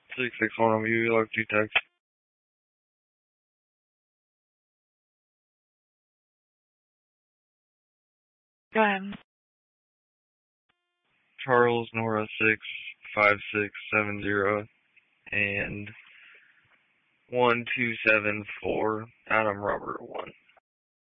661 on you, like 2 text. Go ahead. Charles Nora 65670 and 1274 Adam Robert 1.